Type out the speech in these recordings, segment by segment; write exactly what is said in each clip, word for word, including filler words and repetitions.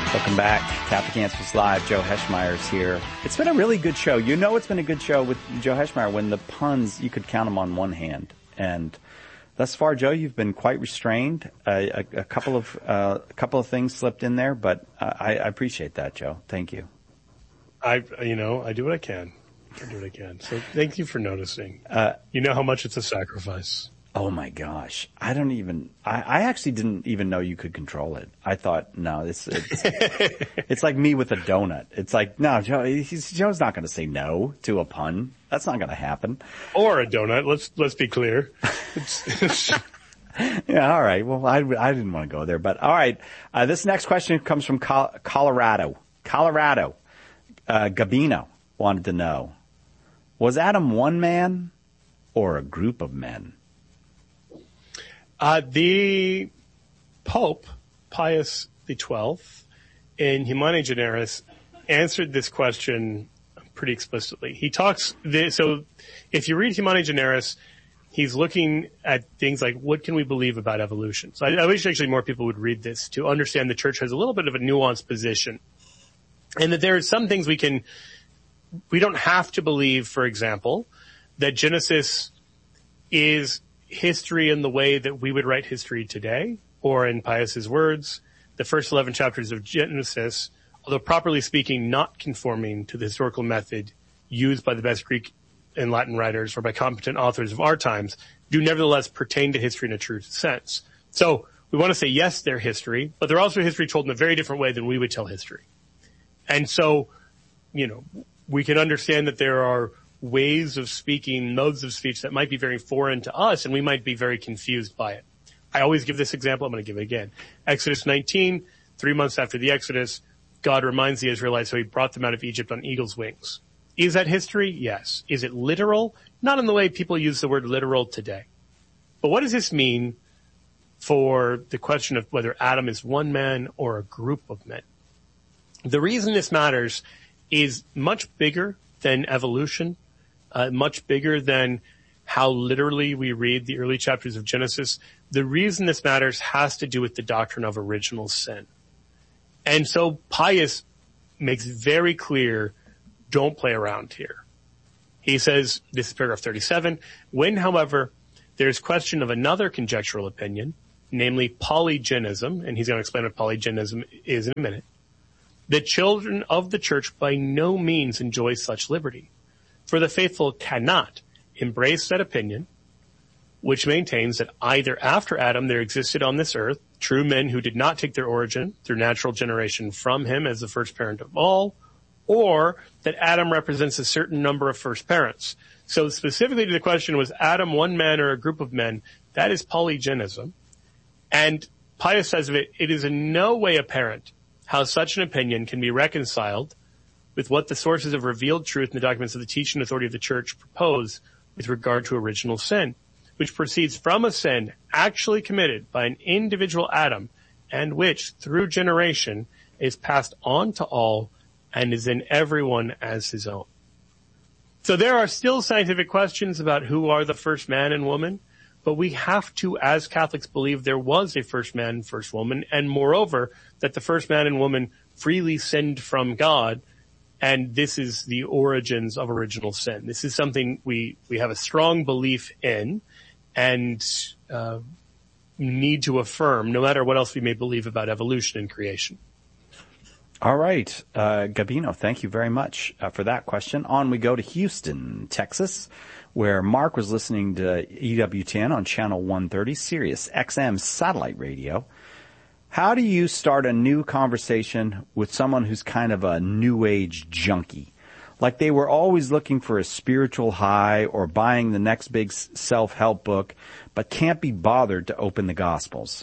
Welcome back. Catholic Answers Live. Joe Heschmeyer's here. It's been a really good show. You know it's been a good show with Joe Heschmeyer when the puns, you could count them on one hand. And thus far, Joe, you've been quite restrained. Uh, a, a couple of uh, a couple of things slipped in there, but I, I appreciate that, Joe. Thank you. I, you know, I do what I can. I do what I can. So thank you for noticing. Uh, you know how much it's a sacrifice. Oh my gosh. I don't even, I, I actually didn't even know you could control it. I thought, no, it's, it's, it's like me with a donut. It's like, no, Joe, he's, Joe's not going to say no to a pun. That's not going to happen. Or a donut. Let's, let's be clear. It's, it's... Yeah. All right. Well, I, I didn't want to go there, but all right. Uh, this next question comes from Col- Colorado. Colorado. Uh, Gabino wanted to know, was Adam one man or a group of men? Uh, the Pope, Pius the twelfth, in Humani Generis, answered this question pretty explicitly. He talks, this, so if you read Humani Generis, he's looking at things like, what can we believe about evolution? So I, I wish actually more people would read this to understand the church has a little bit of a nuanced position. And that there are some things we can, we don't have to believe, for example, that Genesis is history in the way that we would write history today, or in Pius's words, the first eleven chapters of Genesis, although properly speaking not conforming to the historical method used by the best Greek and Latin writers or by competent authors of our times, do nevertheless pertain to history in a true sense. So we want to say, yes, they're history, but they're also history told in a very different way than we would tell history. And so, you know, we can understand that there are ways of speaking, modes of speech that might be very foreign to us, and we might be very confused by it. I always give this example. I'm going to give it again. Exodus nineteen, three months after the Exodus, God reminds the Israelites how he brought them out of Egypt on eagle's wings. Is that history? Yes. Is it literal? Not in the way people use the word literal today. But what does this mean for the question of whether Adam is one man or a group of men? The reason this matters is much bigger than evolution. Uh, much bigger than how literally we read the early chapters of Genesis. The reason this matters has to do with the doctrine of original sin. And so Pius makes very clear, don't play around here. He says, this is paragraph thirty-seven, when, however, there's question of another conjectural opinion, namely polygenism, and he's going to explain what polygenism is in a minute, the children of the church by no means enjoy such liberty. For the faithful cannot embrace that opinion, which maintains that either after Adam there existed on this earth true men who did not take their origin through natural generation from him as the first parent of all, or that Adam represents a certain number of first parents. So specifically to the question, was Adam one man or a group of men? That is polygenism. And Pius says of it, it is in no way apparent how such an opinion can be reconciled with what the sources of revealed truth in the documents of the teaching authority of the church propose with regard to original sin, which proceeds from a sin actually committed by an individual Adam and which, through generation, is passed on to all and is in everyone as his own. So there are still scientific questions about who are the first man and woman, but we have to, as Catholics, believe there was a first man and first woman, and moreover, that the first man and woman freely sinned from God. And this is the origins of original sin. This is something we, we have a strong belief in and uh, need to affirm, no matter what else we may believe about evolution and creation. All right. Uh, Gabino, thank you very much uh, for that question. On we go to Houston, Texas, where Mark was listening to E W ten on channel one thirty, Sirius X M satellite radio. How do you start a new conversation with someone who's kind of a new age junkie? Like they were always looking for a spiritual high or buying the next big self-help book, but can't be bothered to open the Gospels.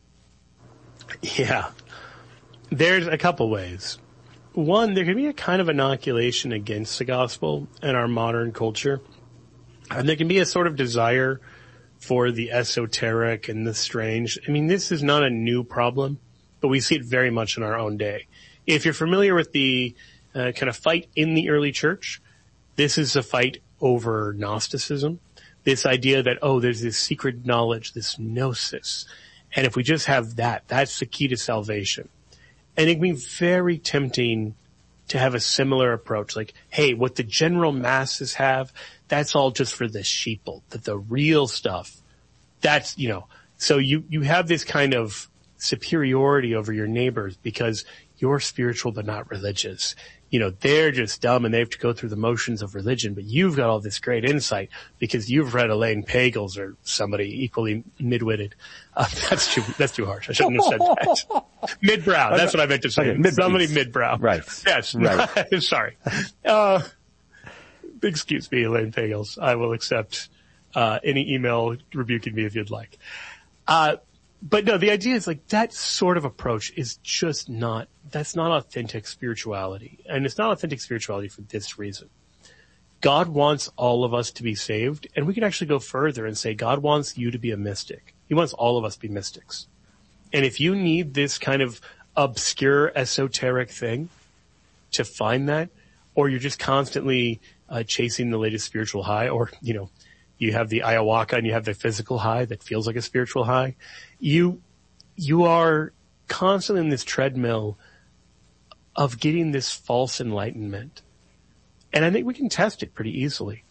Yeah. There's a couple ways. One, there can be a kind of inoculation against the gospel in our modern culture. And there can be a sort of desire for the esoteric and the strange. I mean, this is not a new problem, but we see it very much in our own day. If you're familiar with the uh, kind of fight in the early church, this is a fight over Gnosticism. This idea that, oh, there's this secret knowledge, this gnosis. And if we just have that, that's the key to salvation. And it can be very tempting to have a similar approach. Like, hey, what the general masses have, that's all just for the sheeple. That the real stuff, that's, you know, so you, you have this kind of superiority over your neighbors because you're spiritual but not religious. You know, they're just dumb and they have to go through the motions of religion, but you've got all this great insight because you've read Elaine Pagels or somebody equally mid-witted. Uh, that's too, that's too harsh. I shouldn't have said that. Mid-brow. That's what I meant to say. Okay, mid- somebody mid-brow. Right. Yes. Right. Sorry. Uh, excuse me, Elaine Pagels. I will accept, uh, any email rebuking me if you'd like. Uh, But no, the idea is like that sort of approach is just not, that's not authentic spirituality. And it's not authentic spirituality for this reason. God wants all of us to be saved, and we can actually go further and say God wants you to be a mystic. He wants all of us to be mystics. And if you need this kind of obscure esoteric thing to find that, or you're just constantly uh, chasing the latest spiritual high, or, you know, you have the ayahuasca and you have the physical high that feels like a spiritual high. You, you are constantly in this treadmill of getting this false enlightenment. And I think we can test it pretty easily.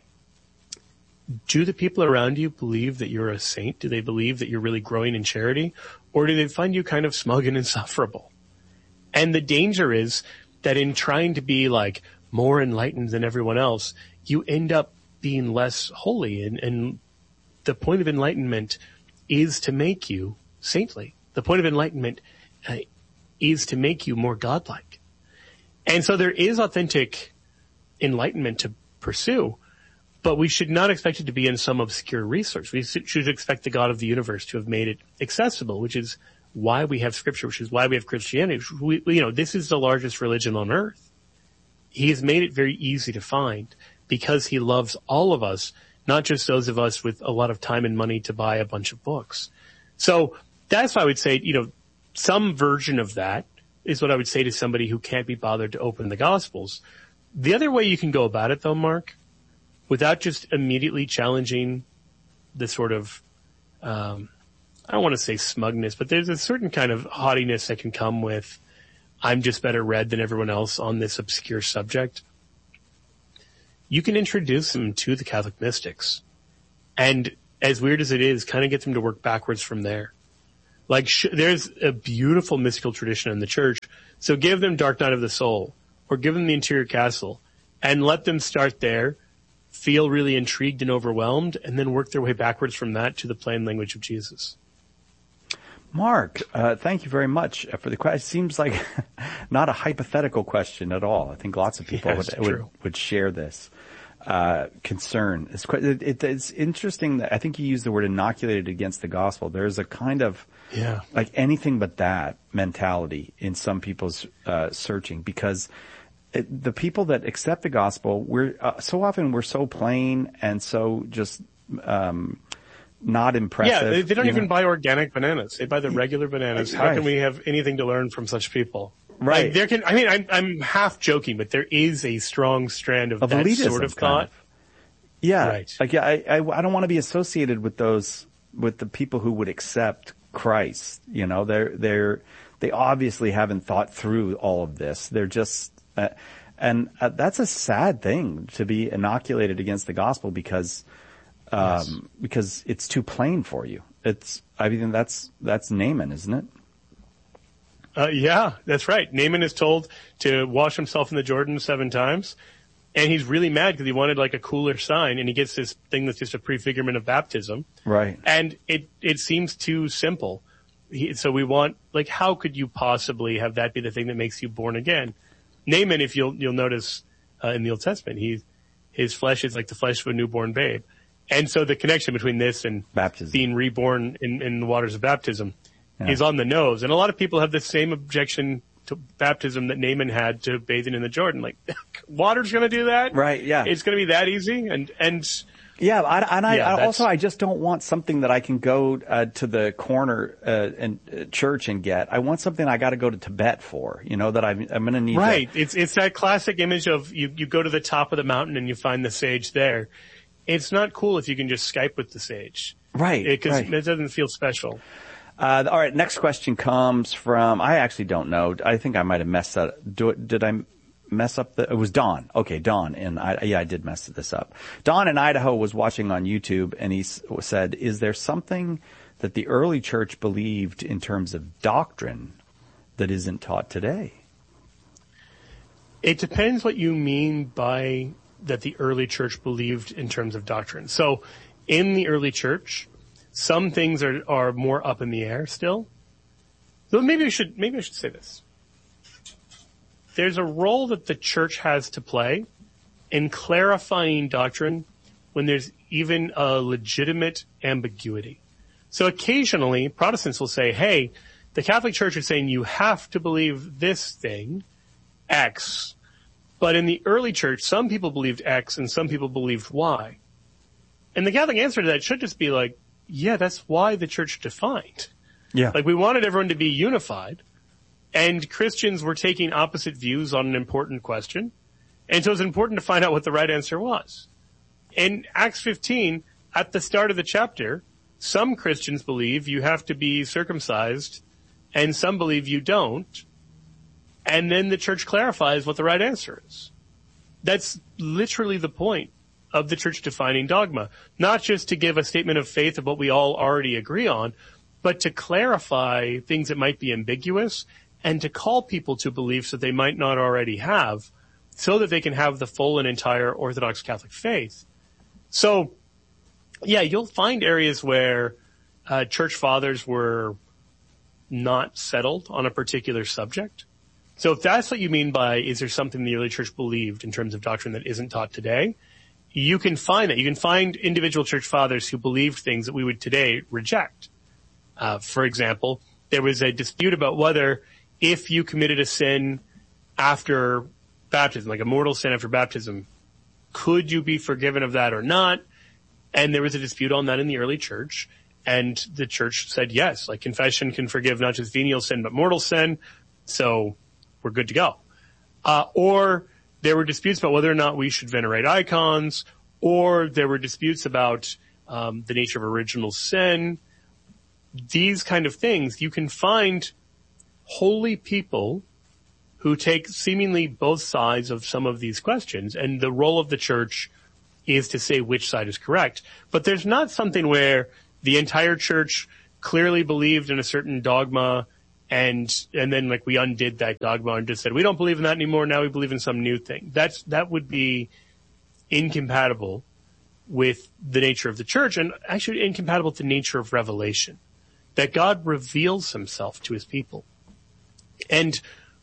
Do the people around you believe that you're a saint? Do they believe that you're really growing in charity? Or do they find you kind of smug and insufferable? And the danger is that in trying to be like more enlightened than everyone else, you end up being less holy, and, and the point of enlightenment is to make you saintly. The point of enlightenment uh, is to make you more godlike. And so there is authentic enlightenment to pursue, but we should not expect it to be in some obscure research. We should expect the God of the universe to have made it accessible, which is why we have scripture, which is why we have Christianity. We, you know, this is the largest religion on earth. He has made it very easy to find, because he loves all of us, not just those of us with a lot of time and money to buy a bunch of books. So that's why I would say, you know, some version of that is what I would say to somebody who can't be bothered to open the Gospels. The other way you can go about it, though, Mark, without just immediately challenging the sort of, um, I don't want to say smugness, but there's a certain kind of haughtiness that can come with, I'm just better read than everyone else on this obscure subject. You can introduce them to the Catholic mystics. And as weird as it is, kind of get them to work backwards from there. Like, sh- there's a beautiful mystical tradition in the church. So give them Dark Night of the Soul, or give them the Interior Castle, and let them start there, feel really intrigued and overwhelmed, and then work their way backwards from that to the plain language of Jesus. Mark, uh, thank you very much for the question. It seems like not a hypothetical question at all. I think lots of people yeah, would, would would share this uh, concern. It's quite, it, it, it's interesting that I think you used the word inoculated against the gospel. There's a kind of yeah. like anything but that mentality in some people's uh, searching, because it, the people that accept the gospel, we're uh, so often we're so plain and so just. Um, Not impressive. Yeah, they, they don't even know? buy organic bananas. They buy the regular bananas. How right. can we have anything to learn from such people? Right. Like, there can. I mean, I'm, I'm half joking, but there is a strong strand of, of that elitism, sort of thought. Kind of. Yeah. Right. Like, I, I, I don't want to be associated with those, with the people who would accept Christ. You know, they're, they're, they obviously haven't thought through all of this. They're just, uh, and uh, that's a sad thing to be inoculated against the gospel because. Um, yes. Because it's too plain for you. It's, I mean, that's, that's Naaman, isn't it? Uh, yeah, that's right. Naaman is told to wash himself in the Jordan seven times, and he's really mad because he wanted like a cooler sign, and he gets this thing that's just a prefigurement of baptism. Right. And it, it seems too simple. He, so we want, like, how could you possibly have that be the thing that makes you born again? Naaman, if you'll, you'll notice, uh, in the Old Testament, he, his flesh is like the flesh of a newborn babe. And so the connection between this and baptism. Being reborn in, in the waters of baptism yeah. is on the nose. And a lot of people have the same objection to baptism that Naaman had to bathing in the Jordan. Like, water's going to do that? Right, yeah. It's going to be that easy? And, and, yeah, I, and I, yeah, I also, I just don't want something that I can go uh, to the corner uh, and uh, church and get. I want something I got to go to Tibet for, you know, that I'm, I'm going to need. Right. To... It's, it's that classic image of you, you go to the top of the mountain and you find the sage there. It's not cool if you can just Skype with the sage. Right. Because right. it doesn't feel special. Uh, all right, next question comes from, I actually don't know. I think I might have messed that. Do, did I mess up the, it was Don. Okay, Don. And I, yeah, I did mess this up. Don in Idaho was watching on YouTube and he s- said, is there something that the early church believed in terms of doctrine that isn't taught today? It depends what you mean by that the early church believed in terms of doctrine. So in the early church, some things are, are more up in the air still. So maybe I should, maybe I should say this. There's a role that the church has to play in clarifying doctrine when there's even a legitimate ambiguity. So occasionally Protestants will say, hey, the Catholic Church is saying you have to believe this thing, X. But in the early church, some people believed X and some people believed Y. And the Catholic answer to that should just be like, yeah, that's why the church defined. Yeah. Like we wanted everyone to be unified, and Christians were taking opposite views on an important question. And so it was important to find out what the right answer was. In Acts fifteen, at the start of the chapter, some Christians believe you have to be circumcised and some believe you don't. And then the church clarifies what the right answer is. That's literally the point of the church defining dogma. Not just to give a statement of faith of what we all already agree on, but to clarify things that might be ambiguous and to call people to beliefs that they might not already have so that they can have the full and entire Orthodox Catholic faith. So, yeah, you'll find areas where uh, church fathers were not settled on a particular subject. So if that's what you mean by, is there something the early church believed in terms of doctrine that isn't taught today, you can find that. You can find individual church fathers who believed things that we would today reject. Uh, for example, there was a dispute about whether if you committed a sin after baptism, like a mortal sin after baptism, could you be forgiven of that or not? And there was a dispute on that in the early church. And the church said yes, like confession can forgive not just venial sin, but mortal sin. So we're good to go. Uh, or there were disputes about whether or not we should venerate icons, or there were disputes about um, the nature of original sin. These kind of things, you can find holy people who take seemingly both sides of some of these questions, and the role of the church is to say which side is correct. But there's not something where the entire church clearly believed in a certain dogma and and then like we undid that dogma and just said, we don't believe in that anymore, now we believe in some new thing. That's that would be incompatible with the nature of the church, and actually incompatible with the nature of revelation. That God reveals himself to his people. And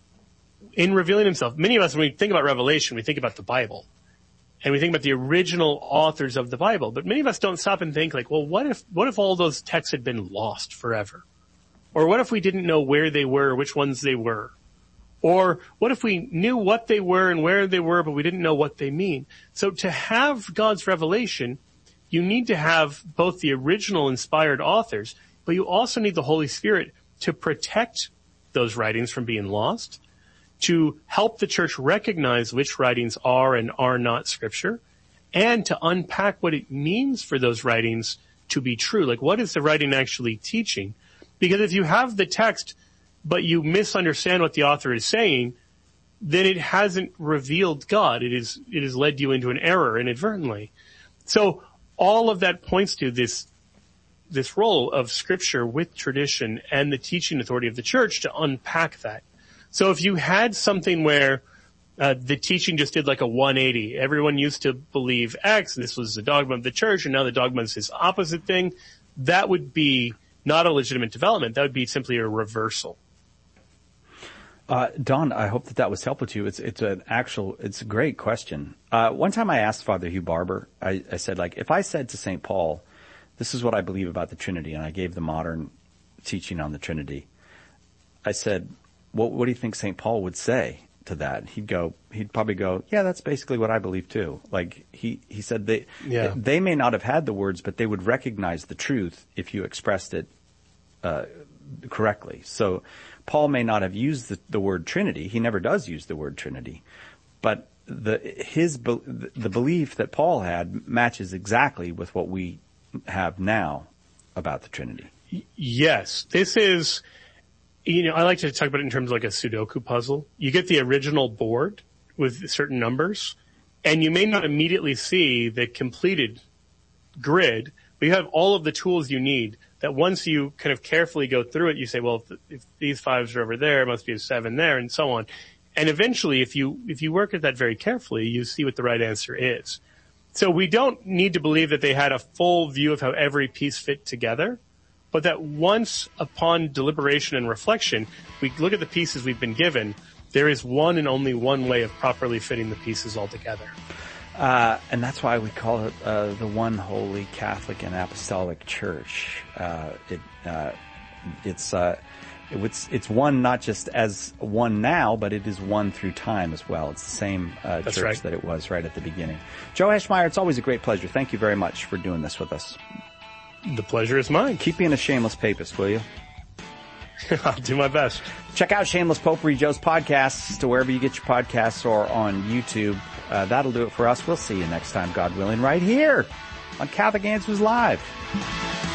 in revealing himself, many of us, when we think about revelation, we think about the Bible. And we think about the original authors of the Bible. But many of us don't stop and think like, well, what if, what if all those texts had been lost forever? Or what if we didn't know where they were, which ones they were? Or what if we knew what they were and where they were, but we didn't know what they mean? So to have God's revelation, you need to have both the original inspired authors, but you also need the Holy Spirit to protect those writings from being lost, to help the church recognize which writings are and are not scripture, and to unpack what it means for those writings to be true. Like, what is the writing actually teaching? Because if you have the text, but you misunderstand what the author is saying, then it hasn't revealed God. It is, it has led you into an error inadvertently. So all of that points to this, this role of scripture with tradition and the teaching authority of the church to unpack that. So if you had something where uh, the teaching just did like a one eighty, everyone used to believe X, this was the dogma of the church, and now the dogma is this opposite thing, that would be not a legitimate development. That would be simply a reversal. Uh, Don, I hope that that was helpful to you. It's it's an actual, it's a great question. Uh, one time I asked Father Hugh Barber, I, I said, like, if I said to Saint Paul, this is what I believe about the Trinity, and I gave the modern teaching on the Trinity, I said, what, what do you think Saint Paul would say to that? He'd go, he'd probably go, yeah, that's basically what I believe too. Like, he, he said they, yeah. they may not have had the words, but they would recognize the truth if you expressed it, uh, correctly. So Paul may not have used the, the word Trinity. He never does use the word Trinity, but the, his, the belief that Paul had matches exactly with what we have now about the Trinity. Yes. This is, you know, I like to talk about it in terms of like a Sudoku puzzle. You get the original board with certain numbers, and you may not immediately see the completed grid, but you have all of the tools you need that once you kind of carefully go through it, you say, well, if, if these fives are over there, it must be a seven there, and so on. And eventually, if you, if you work at that very carefully, you see what the right answer is. So we don't need to believe that they had a full view of how every piece fit together, but that once upon deliberation and reflection, we look at the pieces we've been given, there is one and only one way of properly fitting the pieces all together. Uh, and that's why we call it uh, the One Holy Catholic and Apostolic Church. Uh, it, uh, it's uh, It's, it's one not just as one now, but it is one through time as well. It's the same uh, church right. that it was right at the beginning. Joe Heschmeyer, it's always a great pleasure. Thank you very much for doing this with us. The pleasure is mine. Keep being a shameless papist, will you? I'll do my best. Check out Shameless Popery, Joe's podcasts, to wherever you get your podcasts or on YouTube. Uh, that'll do it for us. We'll see you next time, God willing, right here on Catholic Answers Live.